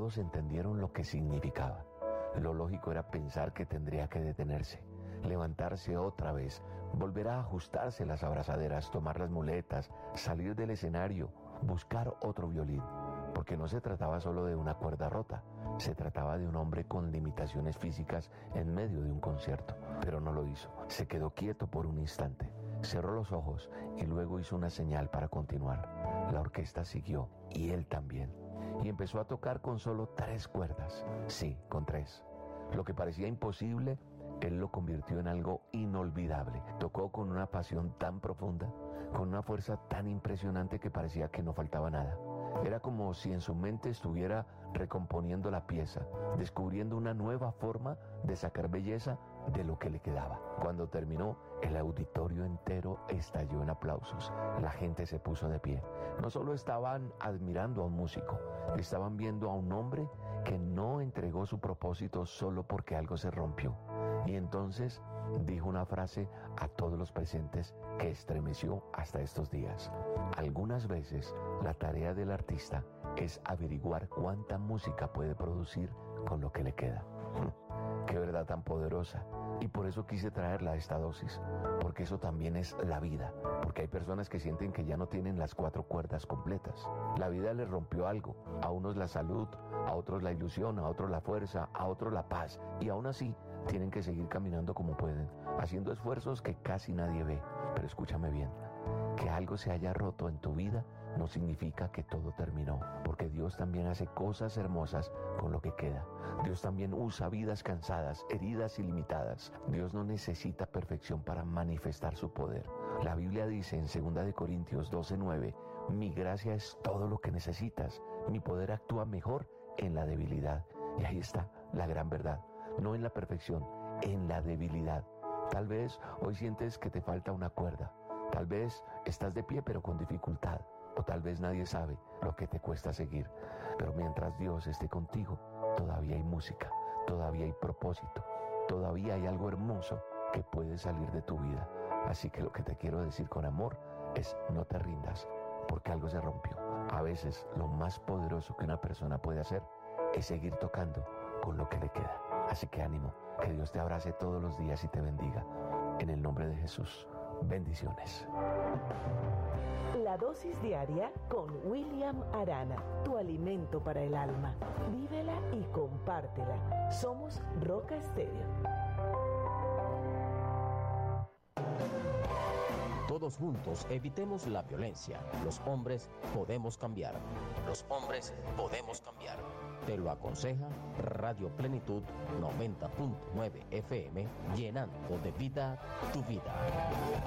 todos entendieron lo que significaba. Lo lógico era pensar que tendría que detenerse, levantarse otra vez, volver a ajustarse las abrazaderas, tomar las muletas, salir del escenario, buscar otro violín. Porque no se trataba solo de una cuerda rota, se trataba de un hombre con limitaciones físicas en medio de un concierto. Pero no lo hizo, se quedó quieto por un instante, cerró los ojos y luego hizo una señal para continuar. La orquesta siguió y él también, y empezó a tocar con solo 3 cuerdas, sí, con 3. Lo que parecía imposible, él lo convirtió en algo inolvidable. Tocó con una pasión tan profunda, con una fuerza tan impresionante que parecía que no faltaba nada. Era como si en su mente estuviera recomponiendo la pieza, descubriendo una nueva forma de sacar belleza de lo que le quedaba. Cuando terminó, el auditorio entero estalló en aplausos. La gente se puso de pie. No solo estaban admirando a un músico, estaban viendo a un hombre que no entregó su propósito solo porque algo se rompió. Y entonces dijo una frase a todos los presentes que estremeció hasta estos días. Algunas veces la tarea del artista es averiguar cuánta música puede producir con lo que le queda. Qué verdad tan poderosa. Y por eso quise traerla a esta dosis, porque eso también es la vida. Porque hay personas que sienten que ya no tienen las 4 cuerdas completas. La vida les rompió algo. A unos la salud, a otros la ilusión, a otros la fuerza, a otros la paz. Y aún así tienen que seguir caminando como pueden, haciendo esfuerzos que casi nadie ve. Pero escúchame bien, que algo se haya roto en tu vida no significa que todo terminó, porque Dios también hace cosas hermosas con lo que queda. Dios también usa vidas cansadas, heridas y limitadas. Dios no necesita perfección para manifestar su poder. La Biblia dice en 2 Corintios 12:9, mi gracia es todo lo que necesitas, mi poder actúa mejor en la debilidad. Y ahí está la gran verdad, no en la perfección, en la debilidad. Tal vez hoy sientes que te falta una cuerda, tal vez estás de pie pero con dificultad, o tal vez nadie sabe lo que te cuesta seguir. Pero mientras Dios esté contigo, todavía hay música, todavía hay propósito, todavía hay algo hermoso que puede salir de tu vida. Así que lo que te quiero decir con amor es: no te rindas, porque algo se rompió. A veces lo más poderoso que una persona puede hacer es seguir tocando con lo que le queda. Así que ánimo, que Dios te abrace todos los días y te bendiga. En el nombre de Jesús, bendiciones. La dosis diaria con William Arana, tu alimento para el alma. Vívela y compártela. Somos Roca Estéreo. Todos juntos evitemos la violencia. Los hombres podemos cambiar. Los hombres podemos cambiar. Te lo aconseja Radio Plenitud 90.9 FM, llenando de vida tu vida.